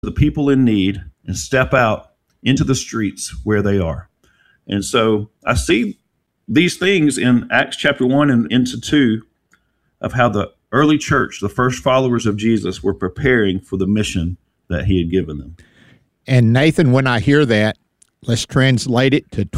the people in need and step out into the streets where they are. And so I see these things in Acts chapter 1 and into 2 of how the early church, the first followers of Jesus, were preparing for the mission that he had given them. And Nathan, when I hear that, let's translate it to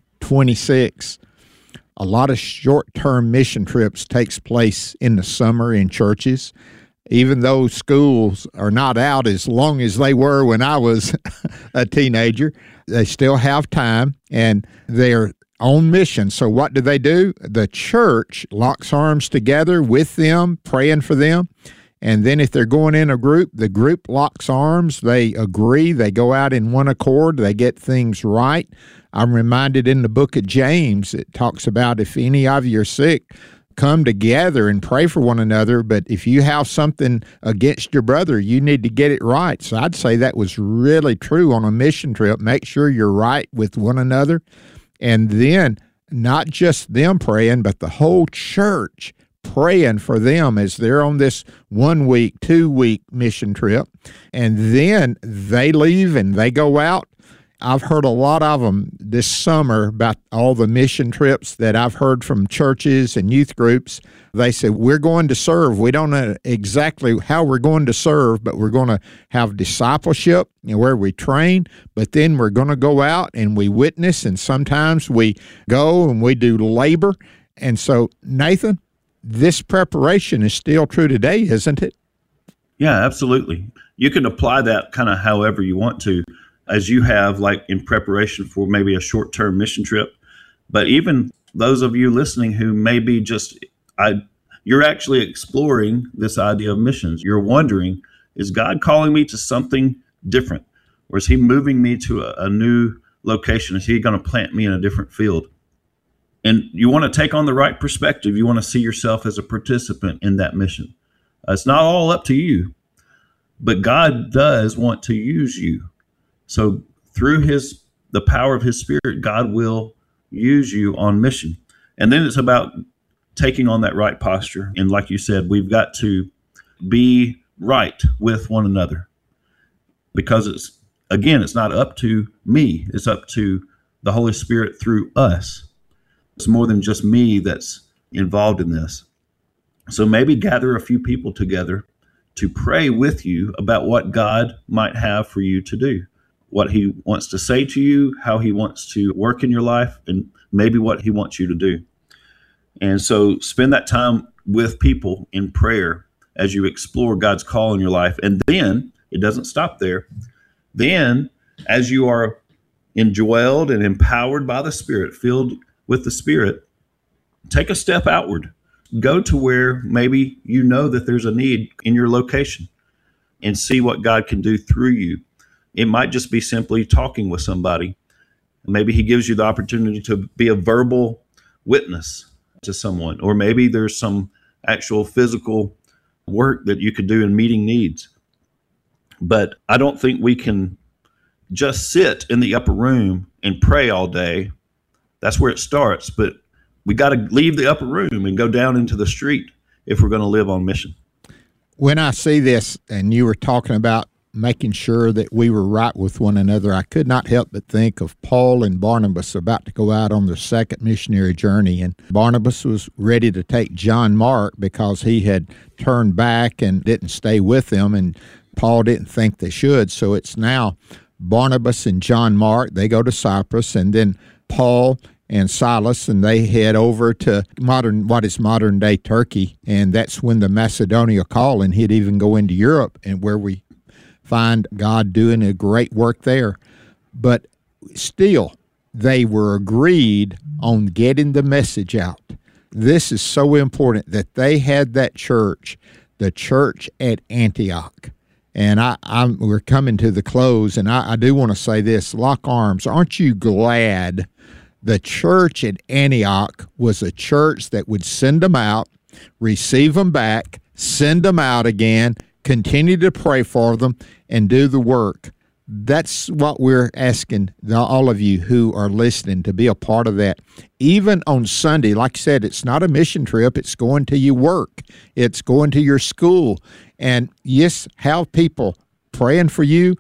2026. A lot of short-term mission trips takes place in the summer in churches. Even though schools are not out as long as they were when I was a teenager, they still have time and they're on mission. So what do? The church locks arms together with them, praying for them. And then if they're going in a group, the group locks arms, they agree, they go out in one accord, they get things right. I'm reminded in the book of James, it talks about if any of you are sick, come together and pray for one another. But if you have something against your brother, you need to get it right. So I'd say that was really true on a mission trip. Make sure you're right with one another. And then not just them praying, but the whole church praying for them as they're on this 1 week, 2 week mission trip. And then they leave and they go out. I've heard a lot of them this summer about all the mission trips that I've heard from churches and youth groups. They said, we're going to serve. We don't know exactly how we're going to serve, but we're going to have discipleship where we train, but then we're going to go out and we witness, and sometimes we go and we do labor. And so, Nathan, this preparation is still true today, isn't it? Yeah, absolutely. You can apply that kind of however you want to, as you have, like in preparation for maybe a short-term mission trip. But even those of you listening who may be you're actually exploring this idea of missions. You're wondering, is God calling me to something different? Or is he moving me to a new location? Is he going to plant me in a different field? And you want to take on the right perspective. You want to see yourself as a participant in that mission. It's not all up to you, but God does want to use you. So through the power of his Spirit, God will use you on mission. And then it's about taking on that right posture. And like you said, we've got to be right with one another, because it's not up to me. It's up to the Holy Spirit through us. It's more than just me that's involved in this. So maybe gather a few people together to pray with you about what God might have for you to do, what he wants to say to you, how he wants to work in your life, and maybe what he wants you to do. And so spend that time with people in prayer as you explore God's call in your life. And then it doesn't stop there. Then as you are indwelled and empowered by the Spirit, filled with the Spirit, take a step outward. Go to where maybe you know that there's a need in your location and see what God can do through you. It might just be simply talking with somebody. Maybe he gives you the opportunity to be a verbal witness to someone, or maybe there's some actual physical work that you could do in meeting needs. But I don't think we can just sit in the upper room and pray all day. That's where it starts, but we got to leave the upper room and go down into the street if we're going to live on mission. When I see this, and you were talking about making sure that we were right with one another, I could not help but think of Paul and Barnabas about to go out on their second missionary journey. And Barnabas was ready to take John Mark because he had turned back and didn't stay with them, and Paul didn't think they should. So it's now Barnabas and John Mark. They go to Cyprus, and then Paul and Silas, and they head over to what is modern-day Turkey, and that's when the Macedonia call, and he'd even go into Europe, and where we find God doing a great work there. But still, they were agreed on getting the message out. This is so important that they had that church, the church at Antioch. And we're coming to the close, and I do want to say this, lock arms. Aren't you glad the church at Antioch was a church that would send them out, receive them back, send them out again, continue to pray for them, and do the work? That's what we're asking all of you who are listening to be a part of that. Even on Sunday, like I said, it's not a mission trip. It's going to your work. It's going to your school. And yes, have people praying for you.